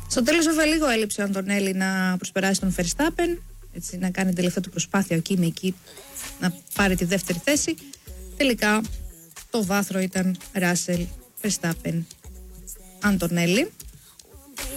Στο τέλος, βέβαια, λίγο έλειψε ο Αντωνέλη να προσπεράσει τον Verstappen, έτσι, να κάνει τελευταία του προσπάθεια εκεί να πάρει τη δεύτερη θέση. Τελικά το βάθρο ήταν Russell, Verstappen, Αντωνέλη.